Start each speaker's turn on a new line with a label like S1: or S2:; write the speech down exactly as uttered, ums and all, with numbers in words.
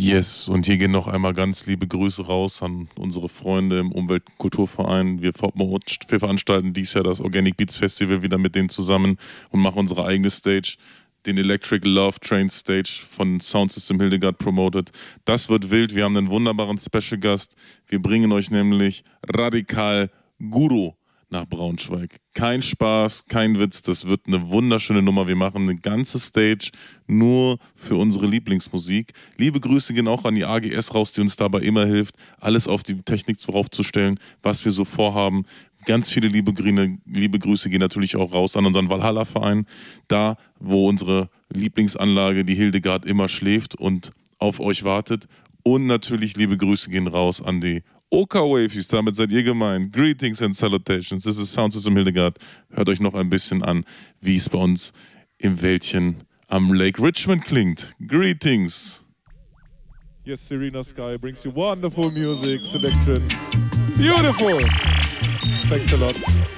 S1: Yes, und hier gehen noch einmal ganz liebe Grüße raus an unsere Freunde im Umweltkulturverein. Wir, wir veranstalten dieses Jahr das Organic Beats Festival wieder mit denen zusammen und machen unsere eigene Stage, den Electric Love Train Stage von Sound System Hildegard promoted. Das wird wild, wir haben einen wunderbaren Special Gast. Wir bringen euch nämlich Radikal Guru nach Braunschweig. Kein Spaß, kein Witz, das wird eine wunderschöne Nummer. Wir machen eine ganze Stage nur für unsere Lieblingsmusik. Liebe Grüße gehen auch an die A G S raus, die uns dabei immer hilft, alles auf die Technik draufzustellen, was wir so vorhaben. Ganz viele liebe, Grüne, liebe Grüße gehen natürlich auch raus an unseren Valhalla-Verein, da wo unsere Lieblingsanlage, die Hildegard, immer schläft und auf euch wartet. Und natürlich liebe Grüße gehen raus an die Oka-Wavies, damit seid ihr gemeint. Greetings and salutations. This is Sound System Hildegard. Hört euch noch ein bisschen an, wie es bei uns im Wäldchen am Lake Richmond klingt. Greetings.
S2: Yes, Serena Sky brings you wonderful music selection. Beautiful. Thanks a lot.